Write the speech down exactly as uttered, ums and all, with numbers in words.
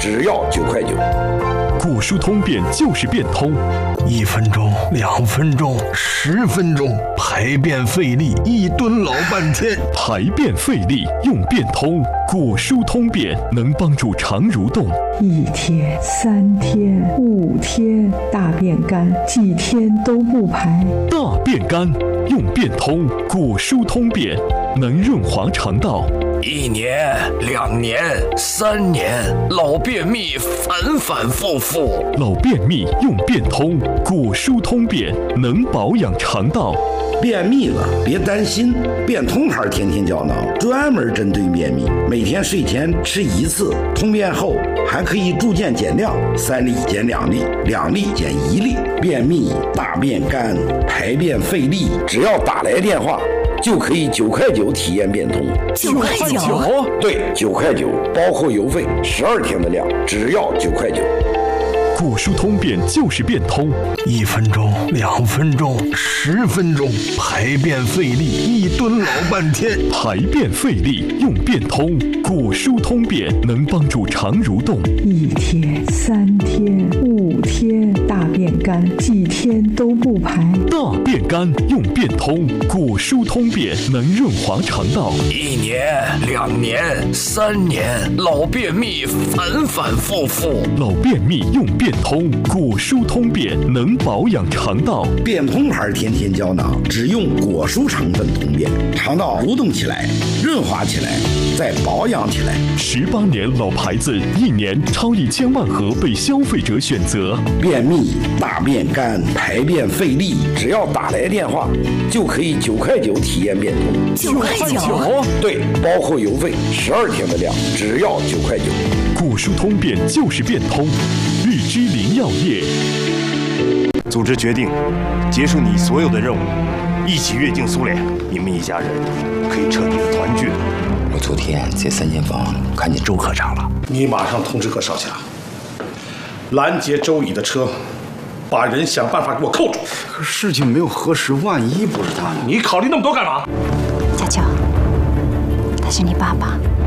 只要九块九。 果蔬通便就是变通， 一分钟、两分钟、十分钟，排便费力，一蹲老半天。 排便费力用变通，果蔬通便能帮助肠蠕动。 一天、三天、五天，大便干，几天都不排。 大便干用变通，果蔬通便能润滑肠道。 一年、两年、三年，老便秘反反复复。 老便秘用变通，果蔬通便能保养肠道。 便秘了别担心，变通牌天天胶囊专门针对便秘，每天睡前吃一次，通便后还可以逐渐减量，三粒减两粒，两粒减一粒。便秘、大便干、排便费力，只要打来电话就可以九块九体验变通。 九块九？ 对，九块九，包括邮费，十二天的量，只要九块九。 果蔬通便就是变通， 一分钟、两分钟、十分钟，排便费力，一蹲老半天。 排便费力用变通，果蔬通便能帮助肠蠕动。 一天、三天、五天，大便干，几天都不排。 大便干用变通，果蔬通便能润滑肠道。 一年、两年、三年，老便秘反反复复。 老便秘用变通，果蔬通便能保养肠道。 变通牌天天胶囊只用果蔬成分通便，肠道蠕动起来，润滑起来，再保养起来。 十八年老牌子，一年超一千万盒被消费者选择。 便秘、大便干、排便费力，只要打来电话就可以九块九体验变通。 九块九？ 对，包括邮费，十二天的量，只要九块九。 果蔬通便就是变通，日之林药业。 组织决定结束你所有的任务，一起越境苏联，你们一家人可以彻底的团聚。 我昨天在三间房看见周科长了， 你马上通知贺少侠，拦截周乙的车，把人想办法给我扣住。 可事情没有核实，万一不是他呢？ 你考虑那么多干嘛？ 家乔，他是你爸爸。